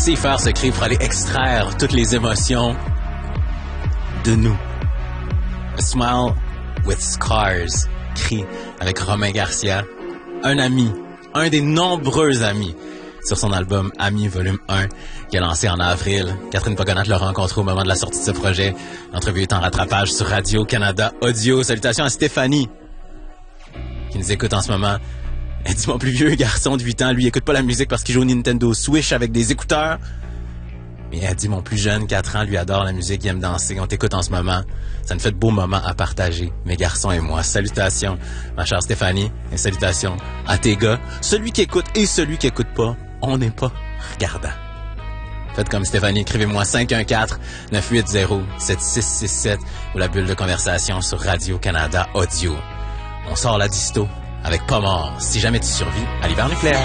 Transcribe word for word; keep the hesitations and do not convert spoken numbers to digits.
laisser faire ce cri pour aller extraire toutes les émotions de nous. A Smile with Scars, cri avec Romain Garcia, un ami, un des nombreux amis sur son album Amis volume un qui a lancé en avril. Catherine Pogonat l'a rencontré au moment de la sortie de ce projet. L'entrevue est en rattrapage sur Radio-Canada Audio. Salutations à Stéphanie qui nous écoute en ce moment. Elle dit, mon plus vieux garçon de huit ans, lui, écoute pas la musique parce qu'il joue au Nintendo Switch avec des écouteurs. Mais elle dit, mon plus jeune, quatre ans, lui adore la musique, il aime danser. On t'écoute en ce moment. Ça nous fait de beaux moments à partager, mes garçons et moi. Salutations, ma chère Stéphanie, et salutations à tes gars. Celui qui écoute et celui qui écoute pas, on n'est pas regardant. Faites comme Stéphanie, écrivez-moi cinq un quatre, neuf huit zéro, sept six six sept ou la bulle de conversation sur Radio-Canada Audio. On sort la disto avec Pas mort si jamais tu survis à l'hiver nucléaire.